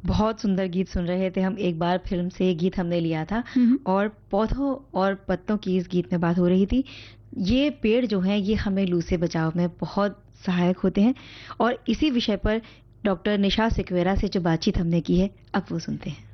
बहुत सुंदर गीत सुन रहे थे हम। एक बार फ़िल्म से ये गीत हमने लिया था हुँ, हुँ। और पौधों और पत्तों की इस गीत में बात हो रही थी। ये पेड़ जो हैं ये हमें लू से बचाव में बहुत सहायक होते हैं और इसी विषय पर डॉक्टर निशा सिकवेरा से जो बातचीत हमने की है, अब वो सुनते हैं।